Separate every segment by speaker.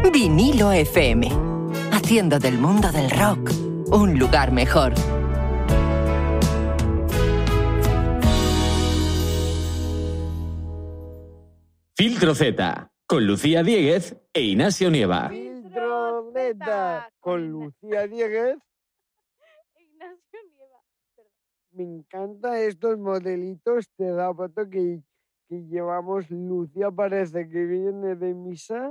Speaker 1: Vinilo FM, haciendo del mundo del rock un lugar mejor.
Speaker 2: Filtro Z, con Lucía Diéguez e Ignacio Nieva.
Speaker 3: Filtro Z, con Lucía Diéguez.
Speaker 4: Ignacio Nieva. Perdón.
Speaker 3: Me encantan estos modelitos de zapato que llevamos. Lucía parece que viene de misa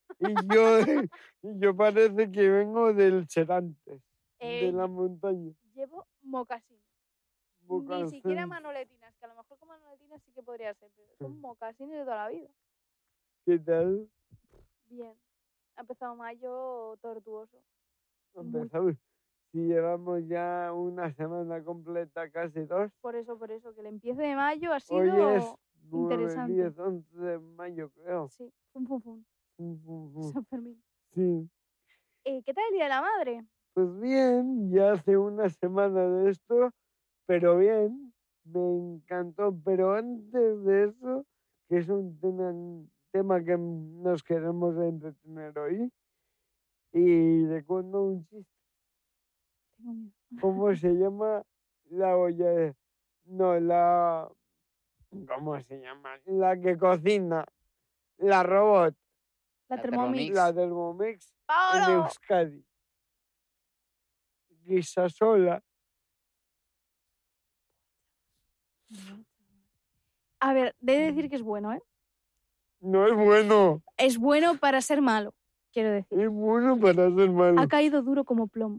Speaker 3: y yo parece que vengo del Serantes, de la montaña.
Speaker 4: Llevo mocasines. Ni siquiera manoletinas, que a lo mejor con manoletinas sí que podría ser, pero son mocasines de toda la vida.
Speaker 3: ¿Qué tal?
Speaker 4: Bien. Ha empezado mayo tortuoso.
Speaker 3: Empezamos. Si llevamos ya una semana completa, casi 2.
Speaker 4: Por eso, que el empiece de mayo ha sido
Speaker 3: Hoy es 9,
Speaker 4: interesante.
Speaker 3: 10, 11 de mayo, creo.
Speaker 4: Sí, fum. San Fermín.
Speaker 3: Sí.
Speaker 4: ¿Qué tal el Día de la Madre?
Speaker 3: Pues bien, ya hace una semana de esto, pero bien, me encantó. Pero antes de eso, que es un tema que nos queremos entretener hoy, y le cuento un chiste.
Speaker 4: Tengo miedo.
Speaker 3: ¿Cómo se llama la olla? No, ¿cómo se llama? La que cocina, la robot.
Speaker 4: La Thermomix.
Speaker 3: La Thermomix en
Speaker 4: ¡Paolo!
Speaker 3: Euskadi. Guisa sola.
Speaker 4: A ver, he de decir que es bueno, ¿eh?
Speaker 3: No es bueno.
Speaker 4: Es bueno para ser malo, quiero decir.
Speaker 3: Es bueno para ser malo.
Speaker 4: Ha caído duro como plomo.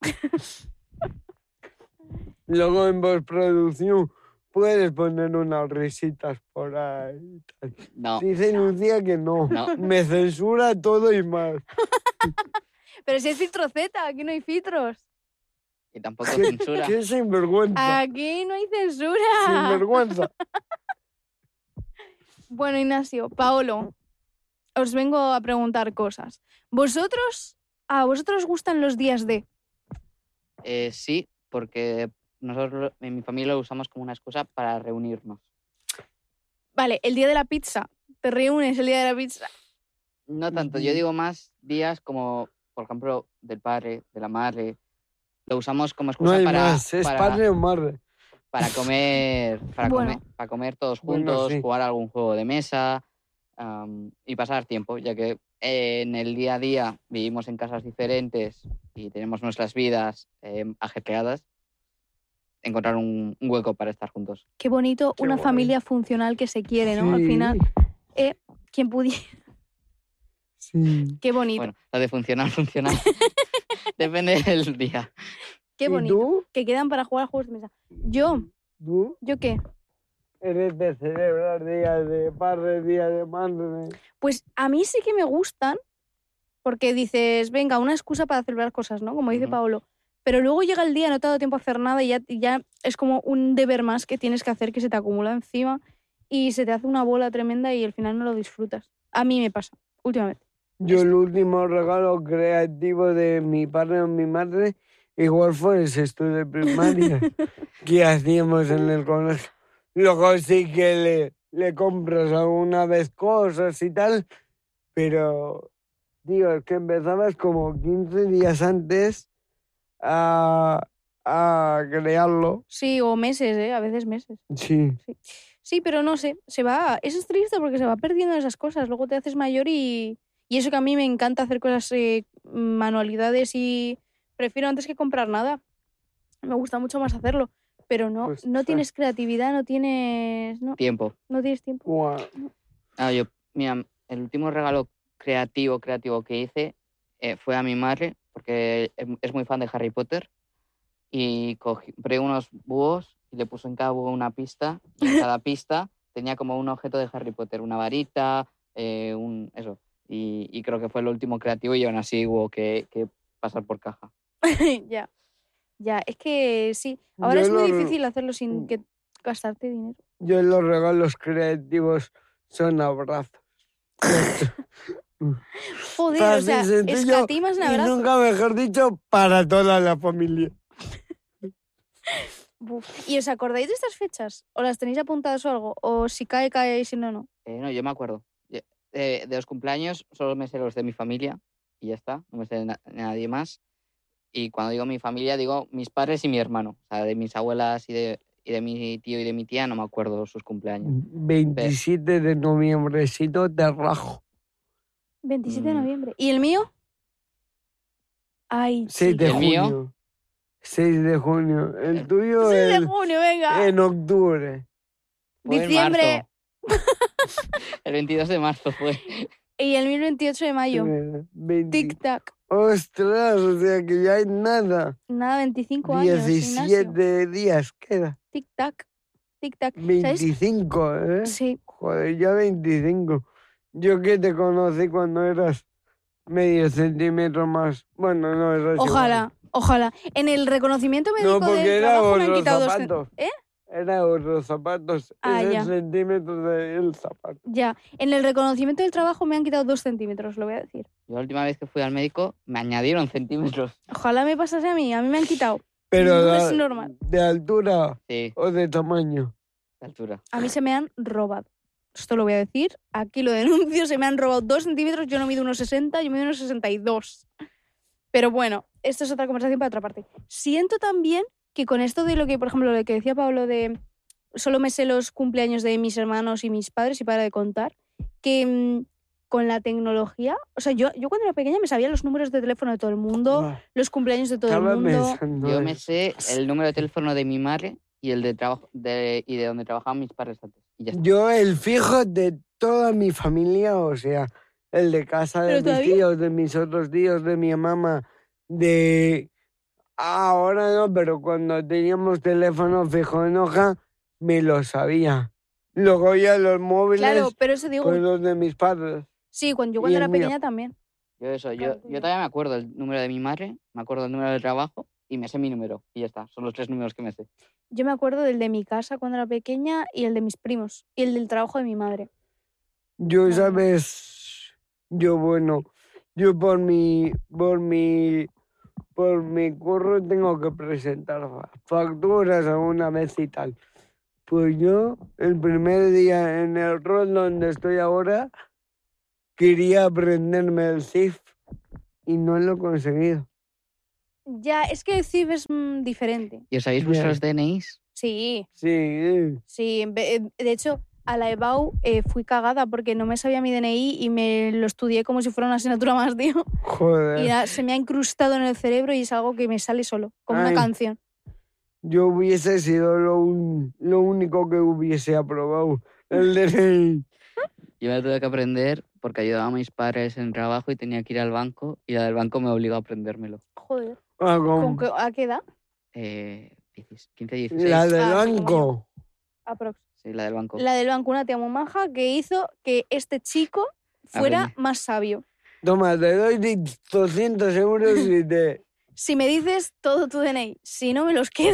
Speaker 3: Luego en postproducción puedes poner unas risitas por ahí.
Speaker 5: No.
Speaker 3: Dice Lucía que no. Me censura todo y más.
Speaker 4: Pero si es filtro Z, aquí no hay filtros.
Speaker 5: Y tampoco censura.
Speaker 3: ¡Qué sinvergüenza!
Speaker 4: Aquí no hay censura.
Speaker 3: Sinvergüenza.
Speaker 4: Bueno, Ignacio, Paolo, os vengo a preguntar cosas. ¿A vosotros os gustan los días de?
Speaker 5: Sí, porque nosotros en mi familia lo usamos como una excusa para reunirnos.
Speaker 4: Vale, el día de la pizza. ¿Te reúnes el día de la pizza?
Speaker 5: No tanto, yo digo más días como, por ejemplo, del padre, de la madre. Lo usamos como excusa
Speaker 3: No hay
Speaker 5: para...
Speaker 3: más, es padre o madre.
Speaker 5: Para comer, para comer todos juntos,
Speaker 3: Bueno, sí.
Speaker 5: jugar algún juego de mesa y pasar tiempo, ya que en el día a día vivimos en casas diferentes y tenemos nuestras vidas ajetreadas. Encontrar un hueco para estar juntos.
Speaker 4: Qué bonito,
Speaker 3: Qué
Speaker 4: una
Speaker 3: guay.
Speaker 4: familia funcional que se quiere, ¿no?
Speaker 3: Sí.
Speaker 4: Al final, quien pudiera...
Speaker 3: Sí.
Speaker 4: Qué bonito.
Speaker 5: Bueno, lo de funcionar. Depende del día.
Speaker 4: Qué
Speaker 3: ¿Y
Speaker 4: bonito.
Speaker 3: tú?
Speaker 4: Que quedan para jugar juegos de mesa. ¿Yo qué?
Speaker 3: Eres de celebrar días de padre, días de madre.
Speaker 4: Pues a mí sí que me gustan, porque dices, venga, una excusa para celebrar cosas, ¿no? Como dice
Speaker 5: Ujú.
Speaker 4: Paolo. Pero luego llega el día, no te ha dado tiempo a hacer nada y ya es como un deber más que tienes que hacer, que se te acumula encima y se te hace una bola tremenda y al final no lo disfrutas. A mí me pasa, últimamente.
Speaker 3: Yo el último regalo creativo de mi padre o mi madre igual fue el sexto de primaria que hacíamos en el colegio. Luego sí que le compras alguna vez cosas y tal, pero, tío, es que empezabas como 15 días antes a crearlo.
Speaker 4: Sí, o meses, a veces meses.
Speaker 3: Sí.
Speaker 4: Sí, pero no sé, se va... Eso es triste porque se va perdiendo esas cosas. Luego te haces mayor y eso que a mí me encanta hacer cosas, manualidades y prefiero antes que comprar nada. Me gusta mucho más hacerlo. Pero no,
Speaker 3: Pues,
Speaker 4: no tienes creatividad, no tienes... No,
Speaker 5: Tiempo.
Speaker 4: no tienes tiempo.
Speaker 3: Guau.
Speaker 5: Mira, el último regalo creativo que hice fue a mi madre, porque es muy fan de Harry Potter, y compré unos búhos y le puse en cada búho una pista, y en cada pista tenía como un objeto de Harry Potter, una varita, eso. Y creo que fue lo último creativo y aún así hubo que pasar por caja.
Speaker 4: Ya, es que sí. Ahora
Speaker 3: Yo
Speaker 4: es muy
Speaker 3: lo-
Speaker 4: difícil hacerlo sin que gastarte dinero.
Speaker 3: Yo los regalos creativos son abrazos.
Speaker 4: Joder,
Speaker 3: Fácil,
Speaker 4: o sea,
Speaker 3: sencillo,
Speaker 4: escatimas en
Speaker 3: y
Speaker 4: abrazos.
Speaker 3: nunca mejor dicho, para toda la familia.
Speaker 4: Buf. ¿Y os acordáis de estas fechas? ¿O las tenéis apuntadas o algo? ¿O si cae, cae y si no, no?
Speaker 5: No, yo me acuerdo. de los cumpleaños solo me sé los de mi familia y ya está, no me sé de nadie más. Y cuando digo mi familia, digo mis padres y mi hermano. O sea, de mis abuelas y de mi tío y de mi tía no me acuerdo sus cumpleaños.
Speaker 3: 27 de noviembrecito te rajo.
Speaker 4: 27 de noviembre. ¿Y el mío? Ay,
Speaker 3: 6 de
Speaker 5: ¿El mío?
Speaker 3: junio. 6 de junio. El tuyo
Speaker 4: 6 de junio, venga.
Speaker 3: en octubre.
Speaker 5: Fue en
Speaker 4: Diciembre.
Speaker 5: marzo. El 22 de marzo fue.
Speaker 4: Y el mío el 28 de mayo.
Speaker 3: 20.
Speaker 4: Tic-tac.
Speaker 3: Ostras, o sea que ya hay nada.
Speaker 4: Nada, 25 años.
Speaker 3: 17 días queda.
Speaker 4: Tic-tac. Tic-tac. ¿Sabes?
Speaker 3: 25, ¿eh?
Speaker 4: Sí.
Speaker 3: Joder, ya 25. Yo que te conocí cuando eras medio centímetro más. Bueno, no, eras
Speaker 4: Ojalá, ojalá. En el reconocimiento
Speaker 3: igual.
Speaker 4: médico
Speaker 3: No, porque
Speaker 4: del
Speaker 3: era
Speaker 4: trabajo me han
Speaker 3: otros
Speaker 4: quitado
Speaker 3: zapatos.
Speaker 4: ¿Eh?
Speaker 3: Era otros zapatos.
Speaker 4: Ah,
Speaker 3: Ese
Speaker 4: ya.
Speaker 3: centímetro del zapato.
Speaker 4: Ya. En el reconocimiento del trabajo me han quitado 2 centímetros, lo voy a decir.
Speaker 5: Yo la última vez que fui al médico me añadieron centímetros.
Speaker 4: Ojalá me pasase a mí me han quitado.
Speaker 3: Pero
Speaker 4: No es normal.
Speaker 3: de altura
Speaker 5: Sí,
Speaker 3: o de tamaño.
Speaker 5: de altura.
Speaker 4: A mí se me han robado. Esto lo voy a decir. Aquí lo denuncio. Se me han robado 2 centímetros. Yo no mido 1,60, yo mido 1,62. Pero bueno, esto es otra conversación para otra parte. Siento también que con esto de lo que, por ejemplo, lo que decía Pablo de solo me sé los cumpleaños de mis hermanos y mis padres y para de contar, que con la tecnología, o sea, yo cuando era pequeña me sabía los números de teléfono de todo el mundo,
Speaker 3: Buah,
Speaker 4: los cumpleaños de todo el
Speaker 3: estaba
Speaker 4: mundo.
Speaker 3: pensando
Speaker 5: Yo me
Speaker 3: eso.
Speaker 5: sé el número de teléfono de mi madre y el de trabajo y de donde trabajaban mis padres antes. Y ya está.
Speaker 3: Yo el fijo de toda mi familia, o sea, el de casa de
Speaker 4: ¿Pero
Speaker 3: mis
Speaker 4: todavía?
Speaker 3: tíos, de mis otros tíos, de mi mamá, de... Ahora no, pero cuando teníamos teléfono fijo en hoja, me lo sabía. Luego ya los móviles,
Speaker 4: Claro, pero eso digo,
Speaker 3: pues los de mis padres.
Speaker 4: sí, cuando yo
Speaker 3: y
Speaker 4: cuando
Speaker 3: el
Speaker 4: era
Speaker 3: mío.
Speaker 4: pequeña también.
Speaker 5: Yo
Speaker 4: Claro,
Speaker 5: todavía me acuerdo el número de mi madre, me acuerdo el número de trabajo y me sé mi número. Y ya está, son los 3 números que me sé.
Speaker 4: Yo me acuerdo del de mi casa cuando era pequeña y el de mis primos y el del trabajo de mi madre.
Speaker 3: Yo,
Speaker 4: Madre mía.
Speaker 3: ¿sabes? Yo, bueno, yo por mi curro tengo que presentar facturas alguna vez y tal. Pues yo, el primer día en el rol donde estoy ahora, quería aprenderme el CIF y no lo he conseguido.
Speaker 4: Ya, es que el CIF es diferente.
Speaker 5: ¿Y os sabéis
Speaker 3: Ya.
Speaker 5: vuestros DNIs?
Speaker 4: Sí,
Speaker 3: Sí,
Speaker 4: sí. De hecho, a la EBAU fui cagada porque no me sabía mi DNI y me lo estudié como si fuera una asignatura más, tío. Y
Speaker 3: joder.
Speaker 4: ya se me ha incrustado en el cerebro y es algo que me sale solo, como
Speaker 3: Ay.
Speaker 4: una canción.
Speaker 3: Yo hubiese sido lo único que hubiese aprobado el DNI.
Speaker 5: Yo me lo tuve que aprender porque ayudaba a mis padres en el trabajo y tenía que ir al banco y la del banco me obligó a aprendérmelo.
Speaker 4: Joder.
Speaker 3: Ah, con
Speaker 4: ¿A qué edad?
Speaker 5: 15, 16.
Speaker 3: la del
Speaker 4: Ah, sí, como
Speaker 3: banco.
Speaker 4: Aprox.
Speaker 5: Sí, la del banco.
Speaker 4: La del banco, una tía muy maja que hizo que este chico fuera
Speaker 5: Aprende.
Speaker 4: más sabio.
Speaker 3: Toma, te doy 200 euros y te...
Speaker 4: Si me dices todo tu DNI, si no me los quedo,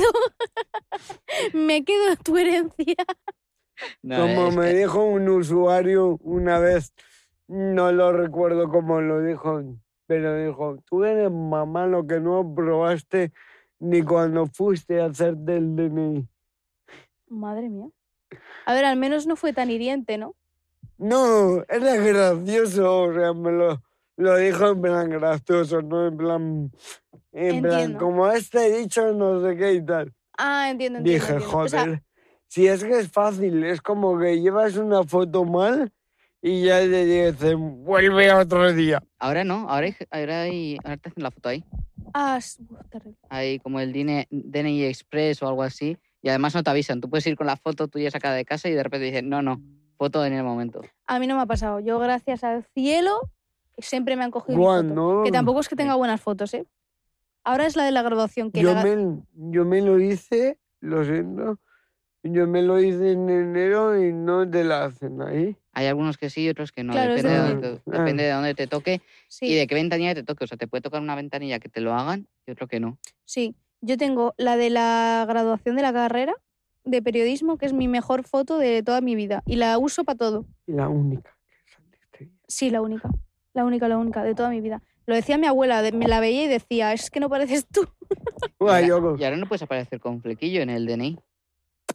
Speaker 4: me quedo tu herencia.
Speaker 5: No,
Speaker 3: Como
Speaker 5: es
Speaker 3: me
Speaker 5: que-
Speaker 3: dijo un usuario una vez, no lo recuerdo cómo lo dijo, pero dijo, tú eres mamá lo que no probaste ni cuando fuiste a hacerte el DNI.
Speaker 4: Madre mía. A ver, al menos no fue tan hiriente, ¿no?
Speaker 3: No, era gracioso, o sea, lo dijo en plan gracioso, no en plan,
Speaker 4: Entiendo.
Speaker 3: como este dicho no sé qué y tal.
Speaker 4: Ah, entiendo.
Speaker 3: Dije,
Speaker 4: entiendo.
Speaker 3: joder,
Speaker 4: O sea,
Speaker 3: si es que es fácil, es como que llevas una foto mal y ya te dicen, vuelve otro día.
Speaker 5: Ahora no, ahora te hacen la foto ahí.
Speaker 4: terrible.
Speaker 5: Hay como el DNI Express o algo así. Y además no te avisan. Tú puedes ir con la foto tuya sacada de casa y de repente dicen, no, foto en el momento.
Speaker 4: A mí no me ha pasado. Yo, gracias al cielo, siempre me han cogido mi foto.
Speaker 3: Cuando
Speaker 4: Que tampoco es que tenga buenas fotos, ¿eh? Ahora es la de la graduación. Que
Speaker 3: yo
Speaker 4: la-
Speaker 3: me lo hice, lo siento, yo me lo hice en enero y no te la hacen ahí.
Speaker 5: Hay algunos que sí y otros que no.
Speaker 4: Claro, es
Speaker 5: depende, de
Speaker 4: depende.
Speaker 5: dónde depende de dónde te toque
Speaker 4: Sí,
Speaker 5: y de qué ventanilla te toque. O sea, te puede tocar una ventanilla que te lo hagan y otro que no.
Speaker 4: sí. Yo tengo la de la graduación de la carrera de periodismo, que es mi mejor foto de toda mi vida. Y la uso para todo.
Speaker 3: Y la única que saliste.
Speaker 4: Sí, la única. La única de toda mi vida. Lo decía mi abuela, me la veía y decía, es que no pareces tú.
Speaker 3: Guay,
Speaker 5: Y
Speaker 3: yo
Speaker 5: ahora- y ahora no puedes aparecer con flequillo en el DNI.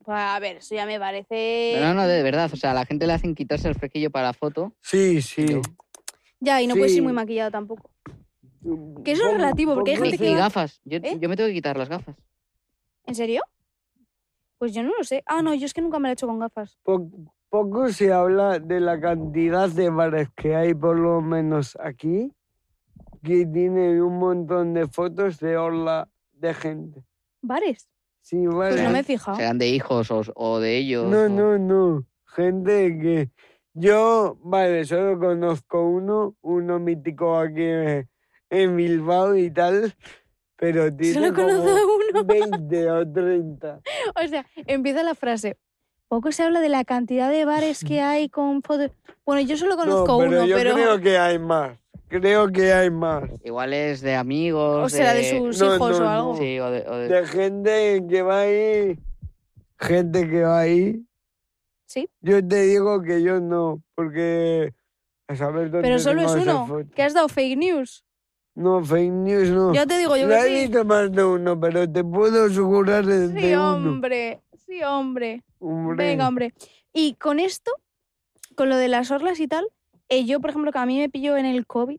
Speaker 4: Pues, a ver, eso ya me parece...
Speaker 5: No, de verdad. O sea, a la gente le hacen quitarse el flequillo para la foto.
Speaker 3: Sí, sí.
Speaker 5: Yo-
Speaker 4: Ya, y no puedes
Speaker 3: Sí.
Speaker 4: ir muy maquillado tampoco. Que eso es
Speaker 3: Poco-
Speaker 4: relativo, porque hay
Speaker 3: poco
Speaker 4: gente
Speaker 5: Y
Speaker 4: que va-
Speaker 5: gafas. Yo
Speaker 4: ¿Eh?
Speaker 5: me tengo que quitar las gafas.
Speaker 4: ¿En serio? Pues yo no lo sé. Ah, no, yo es que nunca me lo he hecho con gafas.
Speaker 3: Poco se habla de la cantidad de bares que hay, por lo menos aquí, que tienen un montón de fotos de orla de gente.
Speaker 4: ¿Bares?
Speaker 3: Sí,
Speaker 4: Pues
Speaker 3: bares.
Speaker 4: no me he fijado.
Speaker 5: Sean de hijos o de ellos.
Speaker 3: No,
Speaker 5: o-
Speaker 3: no. Gente que... Yo, vale, solo conozco uno mítico aquí en Bilbao y tal, pero tiene
Speaker 4: Solo conozco
Speaker 3: como
Speaker 4: uno.
Speaker 3: 20 o 30.
Speaker 4: O sea, empieza la frase. Poco se habla de la cantidad de bares que hay con fotos. Bueno, yo solo conozco
Speaker 3: No, pero
Speaker 4: uno,
Speaker 3: yo
Speaker 4: pero...
Speaker 3: creo que hay más. Creo que hay más.
Speaker 5: Igual es de amigos.
Speaker 4: O será de sus
Speaker 3: No,
Speaker 4: hijos
Speaker 3: no,
Speaker 4: o algo.
Speaker 3: no.
Speaker 5: Sí, o de-
Speaker 3: De gente que va ahí. Gente que va ahí.
Speaker 4: Sí,
Speaker 3: Yo te digo que yo no, porque a saber dónde
Speaker 4: pero solo
Speaker 3: tengo
Speaker 4: es
Speaker 3: esas
Speaker 4: uno.
Speaker 3: fotos.
Speaker 4: Que has dado fake news.
Speaker 3: No, fake news no.
Speaker 4: Ya te digo yo
Speaker 3: Lo he
Speaker 4: que sí.
Speaker 3: visto más de uno, pero te puedo asegurar de
Speaker 4: Sí,
Speaker 3: uno.
Speaker 4: hombre. Sí, hombre.
Speaker 3: Hombre.
Speaker 4: Venga, hombre. Y con esto, con lo de las orlas y tal, yo, por ejemplo, que a mí me pilló en el COVID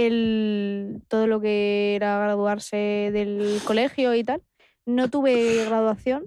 Speaker 4: todo lo que era graduarse del colegio y tal, no tuve graduación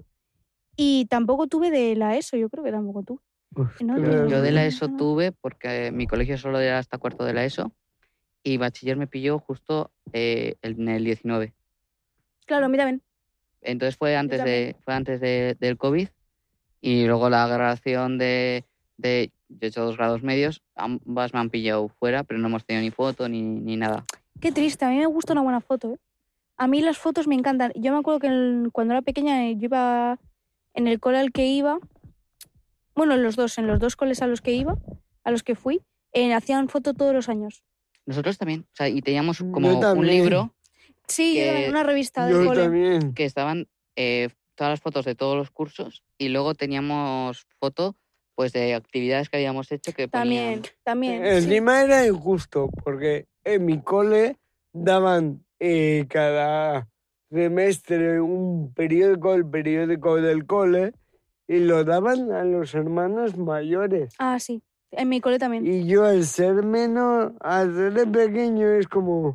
Speaker 4: y tampoco tuve de la ESO, yo creo que tampoco tuve. No,
Speaker 3: Claro.
Speaker 5: Yo de la
Speaker 4: no,
Speaker 5: ESO
Speaker 4: no.
Speaker 5: tuve porque mi colegio solo era hasta cuarto de la ESO y bachiller me pilló justo en el 19.
Speaker 4: Claro, a mí también.
Speaker 5: Entonces fue antes
Speaker 4: también.
Speaker 5: del COVID y luego la graduación yo he hecho 2 grados medios, ambas me han pillado fuera, pero no hemos tenido ni foto ni nada.
Speaker 4: Qué triste, a mí me gusta una buena foto, ¿eh? A mí las fotos me encantan. Yo me acuerdo que cuando era pequeña yo iba en el cole al que iba, bueno, en los dos coles a los que iba, a los que fui, hacían foto todos los años.
Speaker 5: Nosotros también, o sea, y teníamos
Speaker 3: Yo
Speaker 5: como un
Speaker 3: también.
Speaker 5: libro
Speaker 4: Sí, yo
Speaker 5: Que-
Speaker 4: también, una revista del
Speaker 3: Yo
Speaker 4: cole.
Speaker 3: también.
Speaker 5: que estaban todas las fotos de todos los cursos y luego teníamos foto pues de actividades que habíamos hecho que ponían...
Speaker 4: También. sí.
Speaker 3: Encima era injusto, porque en mi cole daban cada semestre un periódico, el periódico del cole, y lo daban a los hermanos mayores.
Speaker 4: Ah, sí. En mi cole también.
Speaker 3: Y yo al ser menos, al ser de pequeño es como,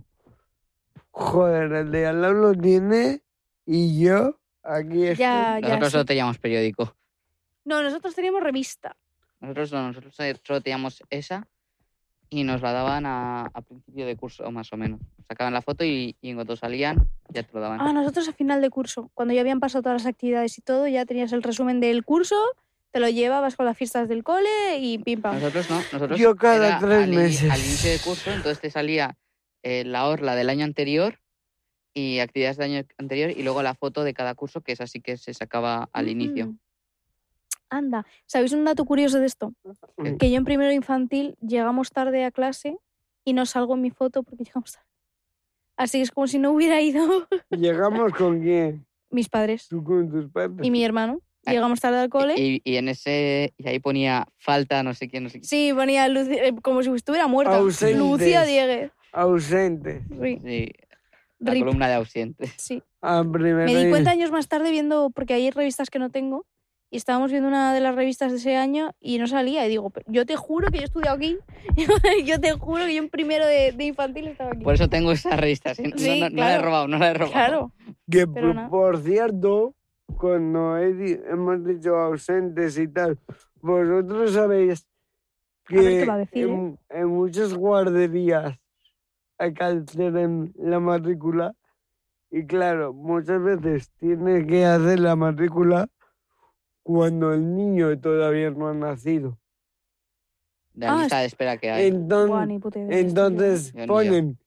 Speaker 3: joder, el de al lado lo tiene y yo aquí estoy.
Speaker 4: Ya,
Speaker 5: Nosotros
Speaker 4: sí.
Speaker 5: solo teníamos periódico.
Speaker 4: No, nosotros teníamos revista.
Speaker 5: Nosotros solo teníamos esa y nos la daban a principio de curso, más o menos. Sacaban la foto y en cuanto salían ya te lo daban.
Speaker 4: Ah, nosotros a final de curso. Cuando ya habían pasado todas las actividades y todo, ya tenías el resumen del curso, te lo llevabas con las fiestas del cole y pim pam.
Speaker 5: Nosotros no, nosotros
Speaker 3: Yo cada
Speaker 5: era
Speaker 3: 3
Speaker 5: al
Speaker 3: meses.
Speaker 5: al inicio de curso, entonces te salía la orla del año anterior y actividades del año anterior y luego la foto de cada curso, que es así que se sacaba al inicio.
Speaker 4: Mm. Anda, ¿sabéis un dato curioso de esto?
Speaker 5: ¿Qué?
Speaker 4: Que yo en primero infantil llegamos tarde a clase y no salgo en mi foto porque llegamos tarde. Así que es como si no hubiera ido
Speaker 3: ¿Llegamos con quién?
Speaker 4: mis padres
Speaker 3: ¿Tú con tus padres?
Speaker 4: y mi hermano.
Speaker 5: Ah,
Speaker 4: Llegamos tarde al cole.
Speaker 5: Y ahí ponía falta, no sé quién, no sé quién.
Speaker 4: Sí, ponía como si estuviera muerta.
Speaker 3: Ausentes.
Speaker 4: Lucía Dieguez.
Speaker 3: Ausentes.
Speaker 4: Sí,
Speaker 5: Sí, la
Speaker 4: rip,
Speaker 5: columna de ausentes.
Speaker 4: sí.
Speaker 3: Ah, primero
Speaker 4: Me di
Speaker 3: y-
Speaker 4: cuenta años más tarde viendo, porque hay revistas que no tengo, y estábamos viendo una de las revistas de ese año y no salía. Y digo, "Pero yo te juro que yo he estudiado aquí. Yo te juro que yo en primero de infantil estaba aquí.
Speaker 5: Por eso tengo esa revista. Sí,
Speaker 4: Sí,
Speaker 5: no la he
Speaker 4: claro.
Speaker 5: robado, no la he robado.
Speaker 4: Claro.
Speaker 3: Que
Speaker 4: Pero nada.
Speaker 3: por cierto, cuando hemos dicho ausentes y tal, vosotros sabéis
Speaker 4: A ver
Speaker 3: que
Speaker 4: qué va a decir,
Speaker 3: en muchas guarderías hay que hacer en la matrícula y claro, muchas veces tienes que hacer la matrícula cuando el niño todavía no ha nacido.
Speaker 5: De la
Speaker 4: Ah,
Speaker 5: lista de espera que hay.
Speaker 4: Buah, ni puta idea de esto, tío.
Speaker 3: Entonces
Speaker 5: Yo ni
Speaker 3: ponen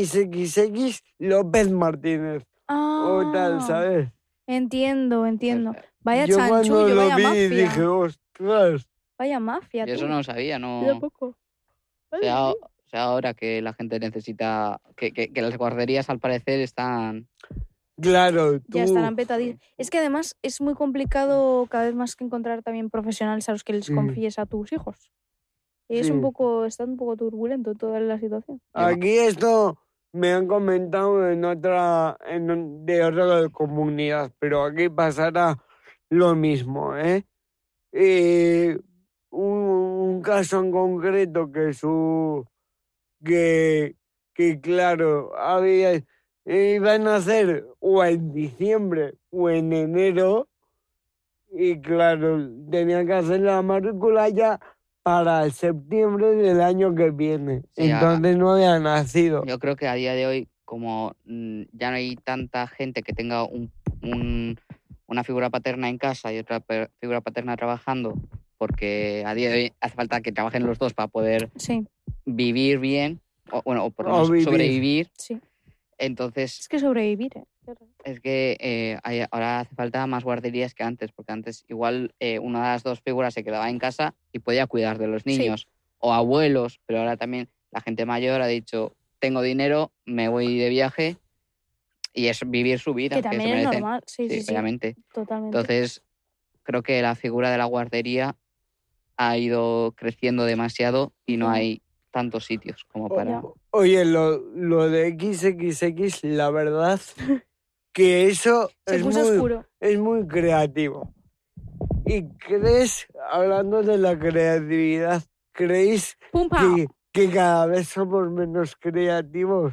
Speaker 3: XXX López Martínez o tal,
Speaker 4: Ah,
Speaker 3: ¿sabes?
Speaker 4: entiendo.
Speaker 5: Pues,
Speaker 4: Vaya
Speaker 3: Yo cuando
Speaker 4: chanchullo,
Speaker 3: lo
Speaker 4: vaya
Speaker 3: vi
Speaker 4: mafia.
Speaker 3: dije, ostras.
Speaker 4: Vaya mafia,
Speaker 5: yo
Speaker 4: tú.
Speaker 5: eso no lo sabía, no.
Speaker 4: Yo tampoco. Vale,
Speaker 5: sea,
Speaker 4: sí.
Speaker 5: o sea, ahora que la gente necesita. Que las guarderías al parecer están.
Speaker 3: Claro,
Speaker 4: Ya
Speaker 3: tú.
Speaker 4: estarán petadísimos. Es que además es muy complicado cada vez más que encontrar también profesionales a los que les
Speaker 3: Sí.
Speaker 4: confíes a tus hijos. Y es
Speaker 3: Sí.
Speaker 4: está un poco turbulento toda la situación.
Speaker 3: Aquí esto me han comentado en otra, de otra comunidad, pero aquí pasará lo mismo, ¿eh? Un caso en concreto que claro, iban a hacer o en diciembre o en enero, y claro, tenían que hacer la matrícula ya para septiembre del año que viene.
Speaker 5: Sí,
Speaker 3: Entonces no había nacido.
Speaker 5: yo creo que a día de hoy, como ya no hay tanta gente que tenga una figura paterna en casa y otra figura paterna trabajando, porque a día de hoy hace falta que trabajen los dos para poder
Speaker 4: Sí,
Speaker 5: vivir bien, o por lo
Speaker 3: O
Speaker 5: menos
Speaker 3: vivir.
Speaker 5: sobrevivir.
Speaker 4: sí.
Speaker 5: Entonces,
Speaker 4: Es que sobrevivir, ¿eh?
Speaker 5: es que ahora hace falta más guarderías que antes, porque antes igual una de las dos figuras se quedaba en casa y podía cuidar de los
Speaker 4: Sí.
Speaker 5: niños o abuelos, pero ahora también la gente mayor ha dicho, tengo dinero, me voy de viaje, y es vivir su vida,
Speaker 4: Que
Speaker 5: que se
Speaker 4: también es
Speaker 5: merecen.
Speaker 4: normal, sí, sí, sí,
Speaker 5: obviamente.
Speaker 4: totalmente.
Speaker 5: Entonces, creo que la figura de la guardería ha ido creciendo demasiado y no
Speaker 4: Ya.
Speaker 5: hay tantos sitios como para...
Speaker 3: Oye, lo de XXX, la verdad que eso
Speaker 4: Se puso oscuro.
Speaker 3: es muy creativo. ¿Y crees, hablando de la creatividad, creéis
Speaker 4: ¡Pum, pam!
Speaker 3: que cada vez somos menos creativos?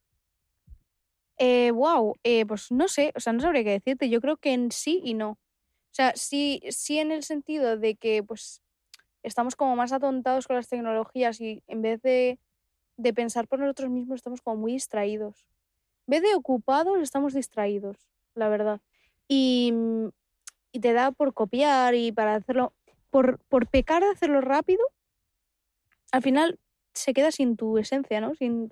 Speaker 4: Wow, pues no sé, o sea, no sabría qué decirte. Yo creo que en sí y no. O sea, sí en el sentido de que pues estamos como más atontados con las tecnologías y en vez de pensar por nosotros mismos estamos como muy distraídos. En vez de ocupados estamos distraídos, la verdad. Y te da por copiar y para hacerlo, por pecar de hacerlo rápido, al final se queda sin tu esencia, ¿no? Sin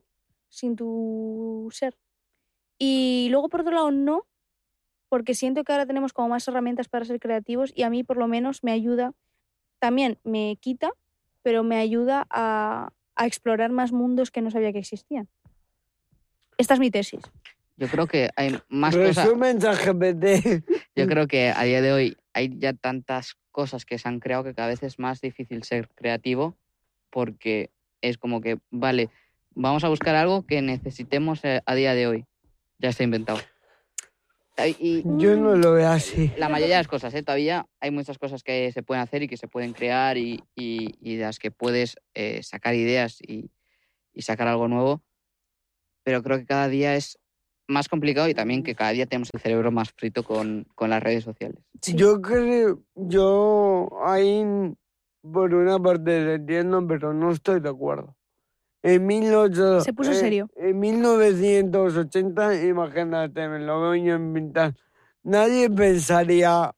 Speaker 4: tu ser. Y luego, por otro lado, no, porque siento que ahora tenemos como más herramientas para ser creativos y a mí por lo menos me ayuda, también me quita, pero me ayuda a explorar más mundos que no sabía que existían. Esta es mi tesis.
Speaker 5: Yo creo que hay más cosas...
Speaker 3: Resumen ChatGPT.
Speaker 5: Yo creo que a día de hoy hay ya tantas cosas que se han creado que cada vez es más difícil ser creativo, porque es como que, vale, vamos a buscar algo que necesitemos a día de hoy. Ya está inventado. Y
Speaker 3: Yo no lo veo así.
Speaker 5: la mayoría de las cosas, todavía hay muchas cosas que se pueden hacer y que se pueden crear y de las que puedes sacar ideas y sacar algo nuevo, pero creo que cada día es más complicado y también que cada día tenemos el cerebro más frito con las redes sociales.
Speaker 4: Sí.
Speaker 3: Yo ahí por una parte lo entiendo, pero no estoy de acuerdo.
Speaker 4: Se puso serio.
Speaker 3: En 1980, imagínate, me lo voy a inventar. Nadie pensaría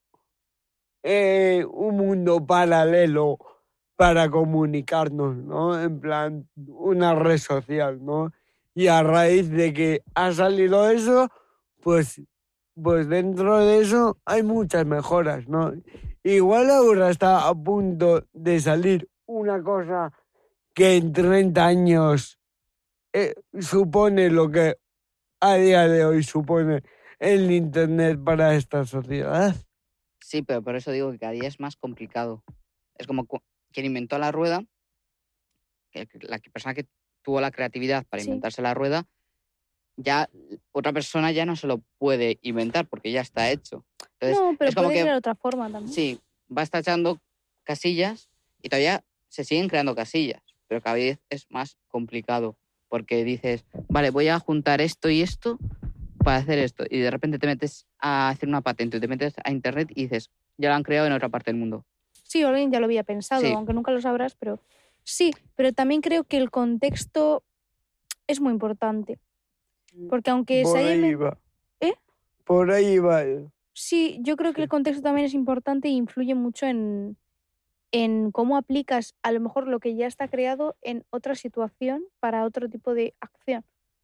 Speaker 3: un mundo paralelo para comunicarnos, ¿no? En plan, una red social, ¿no? Y a raíz de que ha salido eso, pues dentro de eso hay muchas mejoras, ¿no? Igual ahora está a punto de salir una cosa que en 30 años supone lo que a día de hoy supone el Internet para esta sociedad.
Speaker 5: Sí, pero por eso digo que cada día es más complicado. Es como quien inventó la rueda, la persona que tuvo la creatividad para
Speaker 4: Sí.
Speaker 5: inventarse la rueda, ya otra persona ya no se lo puede inventar porque ya está hecho. Entonces,
Speaker 4: No, pero
Speaker 5: es como
Speaker 4: puede
Speaker 5: que
Speaker 4: ser otra forma también.
Speaker 5: sí, vas tachando casillas y todavía se siguen creando casillas, pero cada vez es más complicado porque dices, vale, voy a juntar esto y esto para hacer esto, y de repente te metes a hacer una patente y te metes a internet y dices, ya lo han creado en otra parte del mundo.
Speaker 4: Sí, alguien ya lo había pensado,
Speaker 5: Sí.
Speaker 4: aunque nunca lo sabrás, pero sí, pero también creo que el contexto es muy importante. Porque aunque
Speaker 3: Por
Speaker 4: se haya
Speaker 3: ahí
Speaker 4: inven-
Speaker 3: va.
Speaker 4: ¿Eh?
Speaker 3: Por ahí va.
Speaker 4: Sí, yo creo que el contexto también es importante e influye mucho en cómo aplicas a lo mejor lo que ya está creado en otra situación para otro tipo de acción.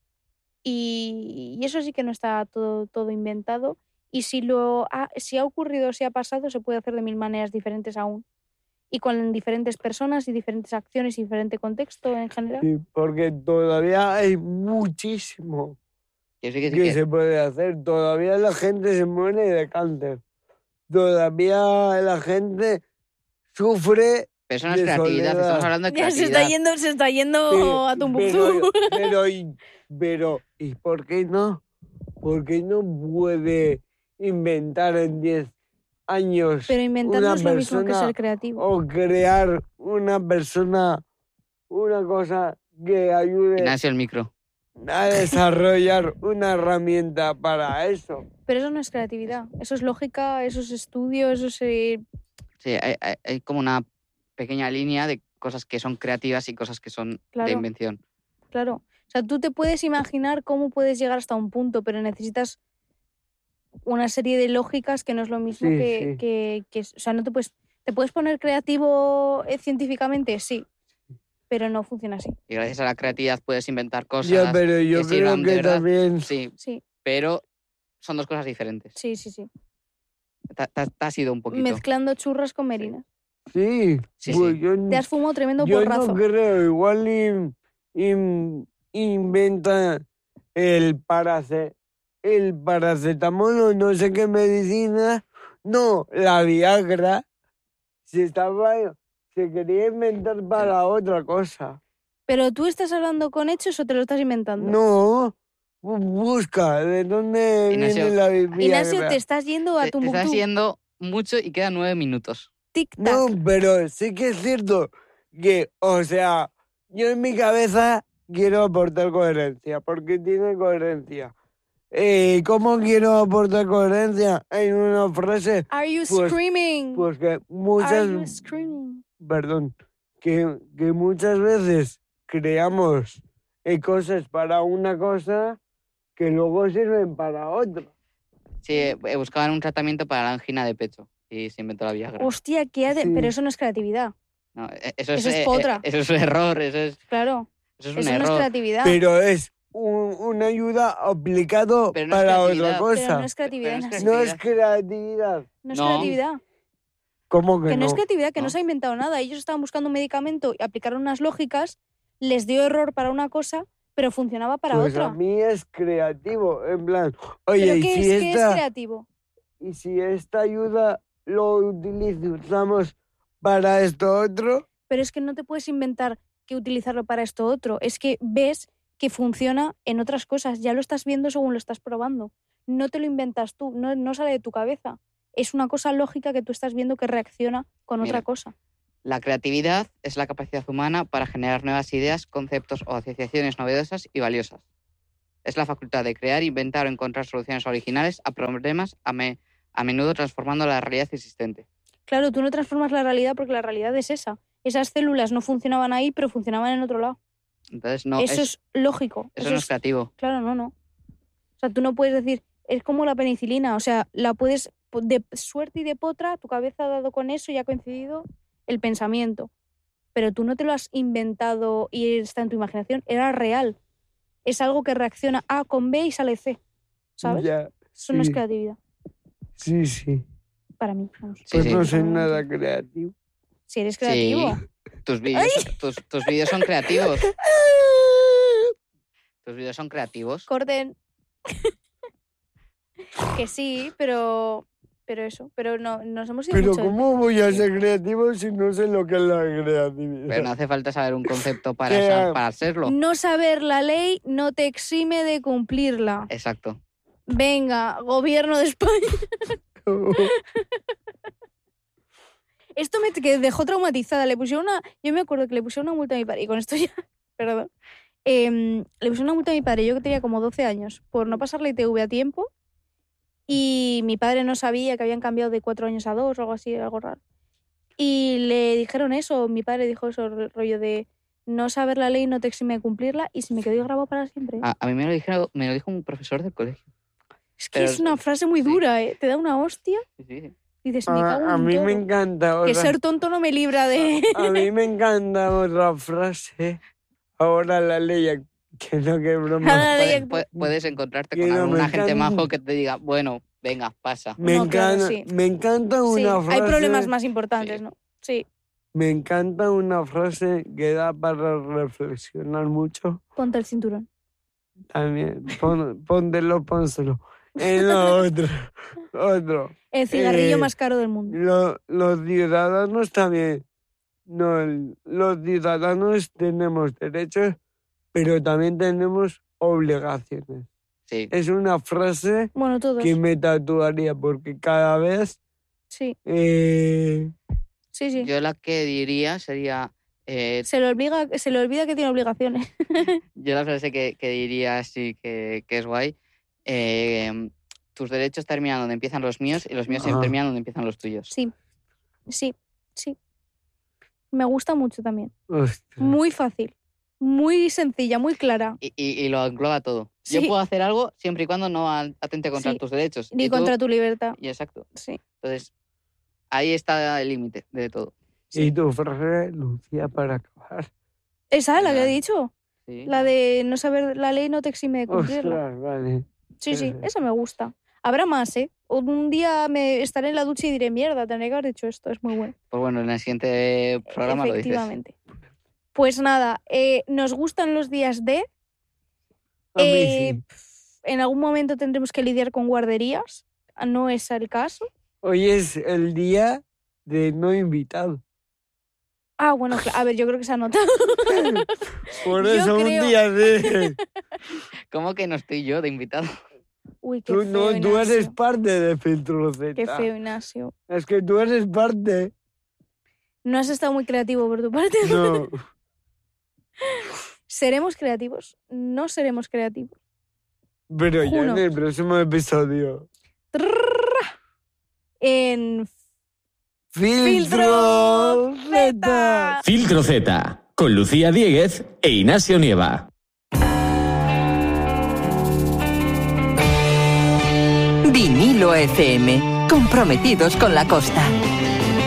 Speaker 4: Y eso sí que no está todo inventado. Y si ha ocurrido o si ha pasado, se puede hacer de mil maneras diferentes aún. Y con diferentes personas y diferentes acciones y diferente contexto en general.
Speaker 3: Sí, porque todavía hay muchísimo
Speaker 5: Yo sí que sí
Speaker 3: que
Speaker 5: que
Speaker 3: se puede hacer. Todavía la gente se muere de cáncer. Todavía la gente sufre
Speaker 5: pero eso no es
Speaker 3: de
Speaker 5: creatividad,
Speaker 3: soledad.
Speaker 5: estamos hablando de
Speaker 4: Ya
Speaker 5: creatividad.
Speaker 4: se está yendo
Speaker 3: Pero-
Speaker 4: a Tombuctú.
Speaker 3: pero, ¿y por qué no? ¿Por qué no puede inventar en 10 años
Speaker 4: Pero inventar
Speaker 3: una
Speaker 4: no es lo mismo que
Speaker 3: persona
Speaker 4: ser creativo.
Speaker 3: o crear una persona, una cosa que ayude
Speaker 5: Ignacio, el micro.
Speaker 3: a desarrollar una herramienta para eso.
Speaker 4: Pero eso no es creatividad. Eso es lógica, eso es estudio, eso es...
Speaker 5: Sí, hay como una pequeña línea de cosas que son creativas y cosas que son
Speaker 4: Claro.
Speaker 5: de invención.
Speaker 4: Claro. O sea, tú te puedes imaginar cómo puedes llegar hasta un punto, pero necesitas una serie de lógicas que no es lo mismo
Speaker 3: Sí,
Speaker 4: que... O sea, no te puedes... ¿Te puedes poner creativo científicamente? Sí. Pero no funciona así.
Speaker 5: Y gracias a la creatividad puedes inventar cosas.
Speaker 3: Ya, pero yo
Speaker 5: que
Speaker 3: creo
Speaker 5: sirvan de
Speaker 3: que
Speaker 5: verdad.
Speaker 3: también...
Speaker 5: Sí,
Speaker 4: Sí,
Speaker 5: pero son dos cosas diferentes.
Speaker 4: sí, sí, sí.
Speaker 5: Te has ido un poquito.
Speaker 4: Mezclando churras con merinas.
Speaker 3: Sí,
Speaker 5: Sí,
Speaker 3: pues
Speaker 5: sí.
Speaker 4: Te has fumado tremendo
Speaker 3: yo
Speaker 4: porrazo.
Speaker 3: no creo, igual inventa el paracetamol o no sé qué medicina, no, la Viagra, se quería inventar para otra cosa.
Speaker 4: ¿Pero tú estás hablando con hechos o te lo estás inventando?
Speaker 3: No, busca, ¿de dónde
Speaker 5: Ignacio.
Speaker 3: viene la Viagra?
Speaker 4: Ignacio, te estás yendo a
Speaker 5: Te estás
Speaker 4: Tumbuktu.
Speaker 5: yendo mucho y quedan 9 minutos.
Speaker 4: Tic-tac.
Speaker 3: No, pero sí que es cierto que, o sea, yo en mi cabeza quiero aportar coherencia, porque tiene coherencia. ¿Cómo quiero aportar coherencia? En una frase,
Speaker 4: Are you
Speaker 3: Pues-
Speaker 4: screaming?
Speaker 3: pues que
Speaker 4: Are you
Speaker 3: muchas,
Speaker 4: screaming?
Speaker 3: perdón, que muchas veces creamos cosas para una cosa que luego sirven para otra.
Speaker 5: Sí, buscaban un tratamiento para la angina de pecho y se inventó la Viagra.
Speaker 4: Hostia,
Speaker 3: Sí.
Speaker 4: pero eso no es creatividad.
Speaker 5: No,
Speaker 4: Eso es potra.
Speaker 5: eso es un error, eso es
Speaker 4: Claro,
Speaker 5: un
Speaker 4: eso no es
Speaker 5: error.
Speaker 4: creatividad.
Speaker 3: Pero es una ayuda aplicado
Speaker 5: Pero no es
Speaker 3: para otra
Speaker 5: creatividad.
Speaker 3: cosa.
Speaker 4: Pero no es creatividad.
Speaker 5: Pero no es
Speaker 3: No es creatividad.
Speaker 4: No es
Speaker 5: No.
Speaker 4: creatividad.
Speaker 3: ¿Cómo que
Speaker 4: Que no
Speaker 3: no?
Speaker 4: es creatividad, que no
Speaker 5: No.
Speaker 4: se ha inventado nada. Ellos estaban buscando un medicamento y aplicaron unas lógicas, les dio error para una cosa, pero funcionaba para
Speaker 3: Pues
Speaker 4: otra.
Speaker 3: a mí es creativo, en plan, oye,
Speaker 4: ¿Pero
Speaker 3: y
Speaker 4: qué
Speaker 3: si
Speaker 4: es
Speaker 3: esta,
Speaker 4: creativo?
Speaker 3: y si esta ayuda lo utilizamos para esto otro,
Speaker 4: Pero es que no te puedes inventar que utilizarlo para esto otro. Es que ves que funciona en otras cosas. Ya lo estás viendo según lo estás probando. No te lo inventas tú, no sale de tu cabeza. Es una cosa lógica que tú estás viendo que reacciona con
Speaker 5: Mira.
Speaker 4: otra cosa.
Speaker 5: La creatividad es la capacidad humana para generar nuevas ideas, conceptos o asociaciones novedosas y valiosas. Es la facultad de crear, inventar o encontrar soluciones originales a problemas a menudo transformando la realidad existente.
Speaker 4: Claro, tú no transformas la realidad porque la realidad es esa. Esas células no funcionaban ahí, pero funcionaban en otro lado.
Speaker 5: Entonces, no,
Speaker 4: eso es lógico.
Speaker 5: eso no es creativo.
Speaker 4: Claro, no. O sea, tú no puedes decir, es como la penicilina, o sea, la puedes, de suerte y de potra, tu cabeza ha dado con eso y ha coincidido el pensamiento. Pero tú no te lo has inventado y está en tu imaginación, era real. Es algo que reacciona A con B y sale C, ¿sabes?
Speaker 3: ya,
Speaker 4: Eso no es
Speaker 3: sí.
Speaker 4: creatividad,
Speaker 3: sí.
Speaker 4: para mí. Vamos.
Speaker 5: Sí,
Speaker 3: Pues
Speaker 5: sí.
Speaker 3: no soy nada creativo.
Speaker 4: Si eres creativo.
Speaker 5: Sí, tus vídeos son creativos. Tus vídeos son creativos.
Speaker 4: Corten. Que sí, pero eso. Pero no, nos hemos ido
Speaker 3: Pero
Speaker 4: mucho del
Speaker 3: ¿cómo voy a ser creativo si no sé lo que es la creatividad?
Speaker 5: Pero no hace falta saber un concepto
Speaker 3: Que-
Speaker 5: para serlo.
Speaker 4: No saber la ley no te exime de cumplirla.
Speaker 5: Exacto.
Speaker 4: Venga, gobierno de España. Esto me dejó traumatizada. Yo me acuerdo que le pusieron una multa a mi padre, y con esto ya, perdón. Le pusieron una multa a mi padre, yo que tenía como 12 años, por no pasar la ITV a tiempo. Y mi padre no sabía que habían cambiado de 4 años a 2 o algo así, algo raro. Y le dijeron eso, mi padre dijo eso, el rollo de no saber la ley no te exime de cumplirla, y se me quedó grabado para siempre.
Speaker 5: A mí me lo dijo un profesor del colegio.
Speaker 4: Es que
Speaker 5: pero-
Speaker 4: es una frase muy
Speaker 5: sí.
Speaker 4: dura, ¿eh? Te da una hostia.
Speaker 5: Sí, sí.
Speaker 4: Y dices, me cago
Speaker 3: A
Speaker 4: en
Speaker 3: mí
Speaker 4: todo.
Speaker 3: me encanta
Speaker 4: Que
Speaker 3: otra,
Speaker 4: ser tonto no me libra de...
Speaker 3: a mí me encanta otra frase. Ahora la ley, que no, que broma.
Speaker 4: Ahora la ley-
Speaker 5: Puedes encontrarte
Speaker 3: Que
Speaker 5: con
Speaker 3: no,
Speaker 5: algún
Speaker 3: me
Speaker 5: agente
Speaker 3: encanta.
Speaker 5: majo que te diga, bueno, venga, pasa.
Speaker 3: Me
Speaker 4: No, claro,
Speaker 3: encanta,
Speaker 4: sí.
Speaker 3: me encanta
Speaker 4: Sí,
Speaker 3: una frase.
Speaker 4: hay problemas más importantes,
Speaker 5: Sí.
Speaker 4: ¿no? Sí.
Speaker 3: Me encanta una frase que da para reflexionar mucho.
Speaker 4: Ponte el cinturón.
Speaker 3: También, pónselo. En lo otro.
Speaker 4: El cigarrillo
Speaker 3: Eh,
Speaker 4: más caro del mundo.
Speaker 3: Los ciudadanos también. No, los ciudadanos tenemos derechos, pero también tenemos obligaciones.
Speaker 5: Sí.
Speaker 3: Es una frase
Speaker 4: Bueno, todos.
Speaker 3: que me tatuaría porque cada vez
Speaker 4: Sí,
Speaker 3: Eh,
Speaker 4: sí.
Speaker 5: Yo la que diría sería...
Speaker 4: Se le olvida que tiene obligaciones.
Speaker 5: yo la frase que diría así que es guay. Tus derechos terminan donde empiezan los míos y los míos
Speaker 3: Ajá.
Speaker 5: terminan donde empiezan los tuyos.
Speaker 4: Sí. Me gusta mucho también.
Speaker 3: ostras.
Speaker 4: Muy fácil. Muy sencilla, muy clara.
Speaker 5: Y lo engloba todo.
Speaker 4: Sí.
Speaker 5: Yo puedo hacer algo siempre y cuando no atente contra
Speaker 4: Sí.
Speaker 5: tus derechos.
Speaker 4: Ni
Speaker 5: Y tú-
Speaker 4: contra tu libertad.
Speaker 5: y exacto.
Speaker 4: Sí.
Speaker 5: Entonces, ahí está el límite de todo.
Speaker 3: Y tu frase, Lucía, para acabar.
Speaker 4: Esa, la que he
Speaker 5: Ya.
Speaker 4: dicho.
Speaker 5: Sí.
Speaker 4: La de no saber la ley no te exime de cumplirla.
Speaker 3: Ostras, vale.
Speaker 4: Sí, esa me gusta. Habrá más, ¿eh? Un día me estaré en la ducha y diré, mierda, tendré que haber dicho esto, es muy bueno.
Speaker 5: Pues bueno, en el siguiente programa lo dices.
Speaker 4: Efectivamente. Pues nada, nos gustan los días de...
Speaker 3: A mí sí.
Speaker 4: En algún momento tendremos que lidiar con guarderías. No es el caso.
Speaker 3: Hoy es el día de no invitado.
Speaker 4: Ah, bueno, a ver, yo creo que se ha notado.
Speaker 3: Por
Speaker 4: Yo
Speaker 3: eso
Speaker 4: creo-
Speaker 3: un día de...
Speaker 5: ¿Cómo que no estoy yo de invitado?
Speaker 4: Uy, qué
Speaker 3: Tú,
Speaker 4: feo,
Speaker 3: no, tú eres
Speaker 4: Ignacio.
Speaker 3: parte de Filtro Z.
Speaker 4: Qué feo, Ignacio.
Speaker 3: Es que tú eres parte.
Speaker 4: No has estado muy creativo por tu parte.
Speaker 3: No.
Speaker 4: ¿Seremos creativos? No seremos creativos.
Speaker 3: Pero ya
Speaker 4: Juno.
Speaker 3: en el próximo episodio.
Speaker 4: Trrrra. En
Speaker 3: Filtro Z.
Speaker 2: Filtro Z, con Lucía Diéguez e Ignacio Nieva.
Speaker 1: Vinilo FM, comprometidos con la costa.